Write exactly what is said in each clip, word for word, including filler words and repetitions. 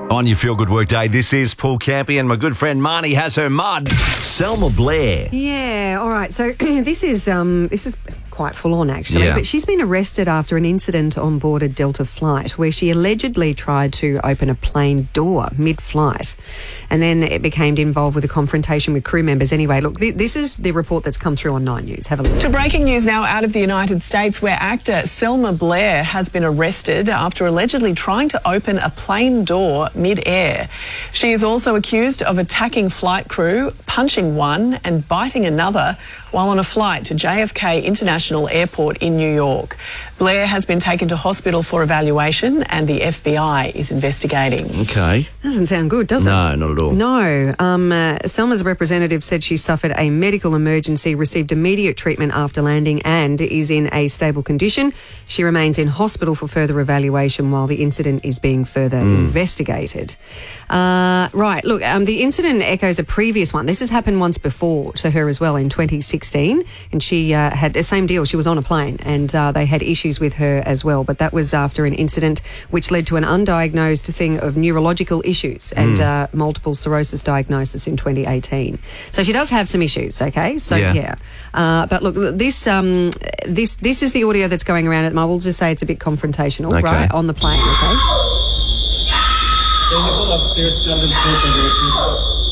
On your Feel Good Work Day, this is Paul Campy and my good friend Marnie has her mud. Selma Blair. Yeah, all right. So this is um, this is quite full on actually, Yeah. but she's been arrested after an incident on board a Delta flight where she allegedly tried to open a plane door mid-flight, and then it became involved with a confrontation with crew members. Anyway, look, th- this is the report that's come through on Nine News. Have a listen. To breaking news now out of the United States, where actor Selma Blair has been arrested after allegedly trying to open a plane door mid-air. She is also accused of attacking flight crew, punching one and biting another while on a flight to J F K International Airport in New York. Blair has been taken to hospital for evaluation and the F B I is investigating. Okay. Doesn't sound good, does it? No, not at all. No. Um, uh, Selma's representative said she suffered a medical emergency, received immediate treatment after landing and is in a stable condition. She remains in hospital for further evaluation while the incident is being further Mm. investigated. Uh, right, look, um, the incident echoes a previous one. This has happened once before to her as well in twenty sixteen, and she uh, had the same deal. She was on a plane and uh, they had issues with her as well, but that was after an incident which led to an undiagnosed thing of neurological issues and Mm. uh, multiple sclerosis diagnosis in twenty eighteen. So she does have some issues, okay? So, Yeah. yeah. Uh, but look, this um, this this is the audio that's going around at the moment. I will just say it's a bit confrontational, Okay. right, on the plane, okay? Can you go upstairs, tell them to close the door, please?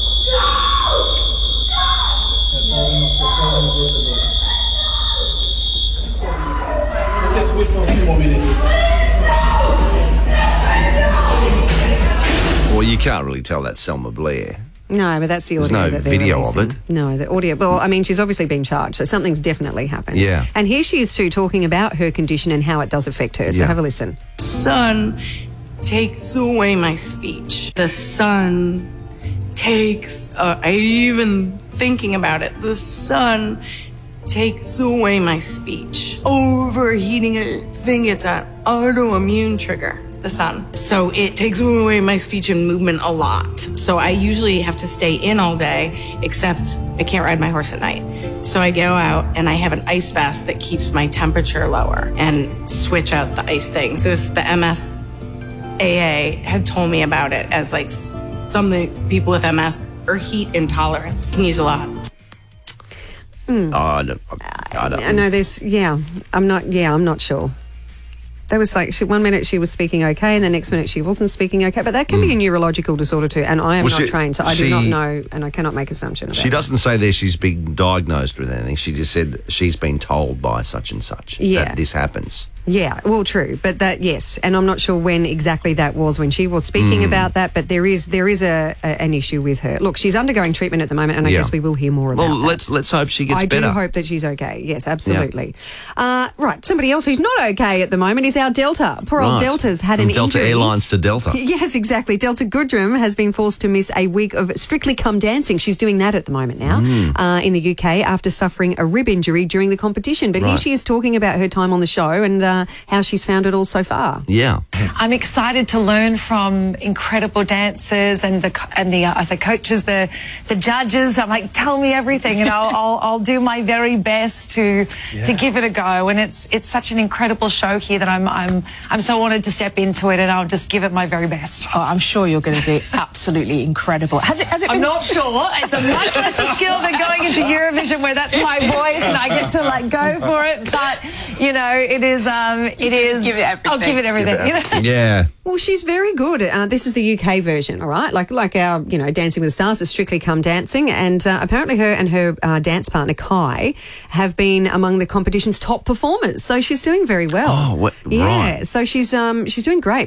Yeah, tell them upstairs, tell them to close the door. Let's just wait for a few more minutes. Well, you can't really tell that's Selma Blair. No, but that's the There's audio no that they're video of releasing. it. No, the audio. Well, I mean, she's obviously been charged, so something's definitely happened. Yeah. And here she is too, talking about her condition and how it does affect her. So Yeah. have a listen. Sun takes away my speech. The sun takes, uh, I even thinking about it, the sun takes away my speech. Overheating, I think it's an autoimmune trigger, the sun. So it takes away my speech and movement a lot. So I usually have to stay in all day, except I can't ride my horse at night. So I go out and I have an ice vest that keeps my temperature lower and switch out the ice thing. So it's the M S A A had told me about it as like s- something people with M S or heat intolerance can use a lot. Oh, I don't, I don't I know there's, yeah, I'm not, yeah, I'm not sure. There was like, she, one minute she was speaking okay and the next minute she wasn't speaking okay. But that can be a neurological disorder too. And I am Well, not she- trained, so I she- do not know and I cannot make assumptions about She that. doesn't say there she's been diagnosed with anything. She just said she's been told by such and such Yeah. that this happens. Yeah, well, true, but that yes, and I'm not sure when exactly that was when she was speaking Mm. about that. But there is there is a, a an issue with her. Look, she's undergoing treatment at the moment, and I Yeah. guess we will hear more about Well, that. let's let's hope she gets I better. do hope that she's okay. Yes, absolutely. Uh, right, somebody else who's not okay at the moment is our Delta. Poor old Right. Delta's had From an Delta injury. Airlines to Delta. Yes, exactly. Delta Goodrum has been forced to miss a week of Strictly Come Dancing. She's doing that at the moment now Mm. uh, in the U K after suffering a rib injury during the competition. But here Right. she is talking about her time on the show and uh, how she's found it all so far. Yeah. I'm excited to learn from incredible dancers and the and the uh, I say coaches, the the judges. I'm like, tell me everything, and I'll I'll, I'll do my very best to to give it a go. And it's it's such an incredible show here that I'm I'm I'm so honoured to step into it, and I'll just give it my very best. Oh, I'm sure you're going to be absolutely incredible. Has it? Has it I'm been? not sure. It's a much lesser skill than going into Eurovision, where that's my voice and I get to like go for it. But you know, it is um it is. give it everything. I'll give it everything. You know? Yeah. Well, she's very good. Uh, this is the U K version, all right? Like like our, you know, Dancing with the Stars is Strictly Come Dancing. And uh, apparently her and her uh, dance partner, Kai, have been among the competition's top performers. So she's doing very well. Oh, what- Yeah, right. so she's um she's doing great.